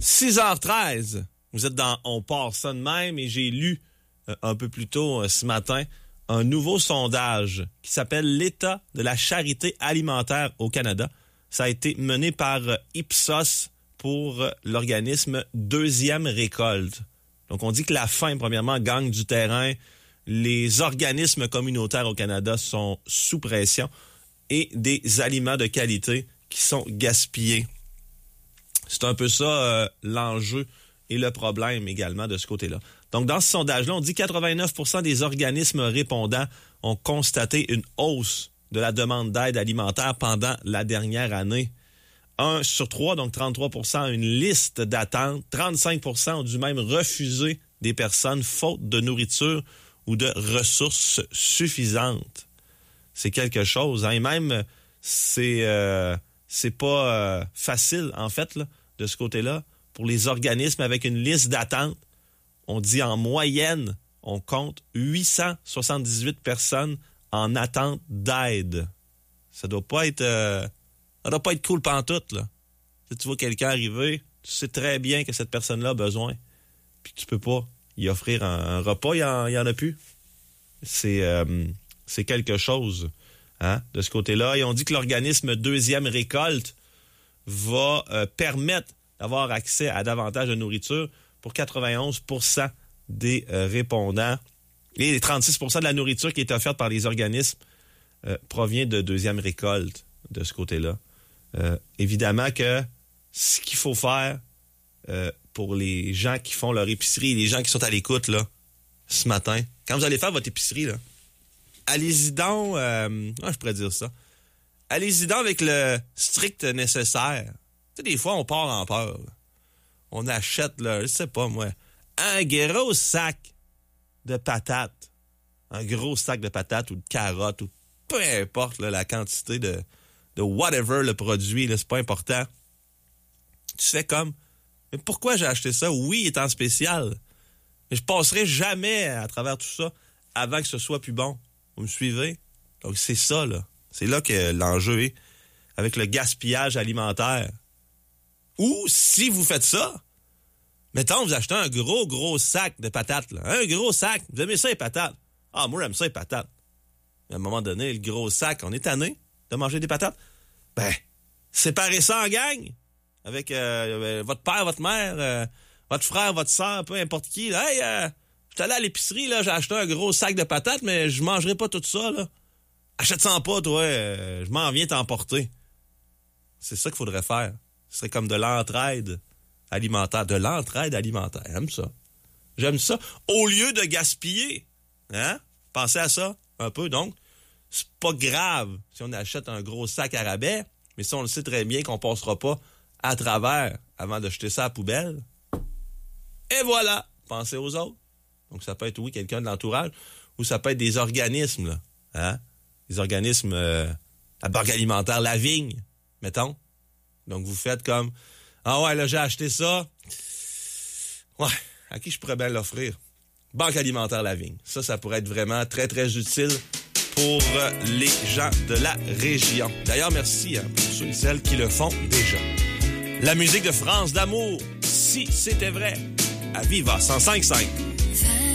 6h13, vous êtes dans On part ça de même et j'ai lu un peu plus tôt ce matin un nouveau sondage qui s'appelle l'État de la charité alimentaire au Canada. Ça a été mené par Ipsos pour l'organisme Deuxième Récolte. Donc on dit que la faim, premièrement, gagne du terrain. Les organismes communautaires au Canada sont sous pression et des aliments de qualité qui sont gaspillés. C'est un peu ça l'enjeu et le problème également de ce côté-là. Donc, dans ce sondage-là, on dit que 89% des organismes répondants ont constaté une hausse de la demande d'aide alimentaire pendant la dernière année. 1 sur 3, donc 33%, a une liste d'attente. 35% ont dû même refuser des personnes faute de nourriture ou de ressources suffisantes. C'est quelque chose, hein? Et même, c'est pas facile, en fait, là, de ce côté-là. Pour les organismes avec une liste d'attente, on dit en moyenne, on compte 878 personnes en attente d'aide. Ça doit pas être cool pantoute, là. Si tu vois quelqu'un arriver, tu sais très bien que cette personne-là a besoin, puis tu peux pas y offrir un repas, il y en a plus. C'est quelque chose, hein, de ce côté-là. Et on dit que l'organisme Deuxième Récolte va permettre d'avoir accès à davantage de nourriture pour 91% des répondants. Et 36% de la nourriture qui est offerte par les organismes provient de Deuxième Récolte de ce côté-là. Évidemment que ce qu'il faut faire pour les gens qui font leur épicerie, les gens qui sont à l'écoute là ce matin, quand vous allez faire votre épicerie, là, allez-y donc, je pourrais dire ça, allez-y donc avec le strict nécessaire. Tu sais, des fois, on part en peur. Là. On achète, là, je sais pas moi, un gros sac de patates. Un gros sac de patates ou de carottes ou peu importe là, la quantité de whatever le produit, là, c'est pas important. Tu fais comme, mais pourquoi j'ai acheté ça? Oui, il est en spécial. Mais je passerai jamais à travers tout ça avant que ce soit plus bon. Vous me suivez? Donc, c'est ça, là. C'est là que l'enjeu est avec le gaspillage alimentaire. Ou, si vous faites ça, mettons, vous achetez un gros sac de patates, là. Un gros sac. Vous aimez ça, les patates? Ah, moi, j'aime ça, les patates. Mais à un moment donné, le gros sac, on est tanné de manger des patates. Ben, séparez ça en gang. Avec votre père, votre mère, votre frère, votre soeur, peu importe qui. Là. Hey, je suis allé à l'épicerie, là, j'ai acheté un gros sac de patates, mais je mangerai pas tout ça, là. Achète-en pas, toi. Je m'en viens t'emporter. C'est ça qu'il faudrait faire. Ce serait comme de l'entraide alimentaire. De l'entraide alimentaire. J'aime ça. J'aime ça. Au lieu de gaspiller. Hein? Pensez à ça un peu. Donc, c'est pas grave si on achète un gros sac à rabais, mais si on le sait très bien qu'on passera pas à travers avant de jeter ça à la poubelle. Et voilà! Pensez aux autres. Donc, ça peut être, oui, quelqu'un de l'entourage, ou ça peut être des organismes, là. Hein? Des organismes, la Banque alimentaire La Vigne, mettons. Donc, vous faites comme, ah ouais, là, j'ai acheté ça. Ouais, à qui je pourrais bien l'offrir? Banque alimentaire La Vigne. Ça pourrait être vraiment très, très utile pour les gens de la région. D'ailleurs, merci pour ceux et celles qui le font déjà. La musique de France d'Amour, si c'était vrai, à Viva 105.5.